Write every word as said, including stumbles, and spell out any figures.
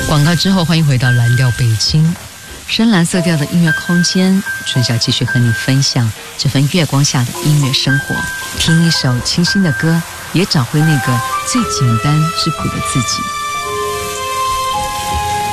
广告之后，欢迎回到蓝调北京，深蓝色调的音乐空间。春晓继续和你分享这份月光下的音乐生活，听一首清新的歌，也找回那个最简单质朴的自己。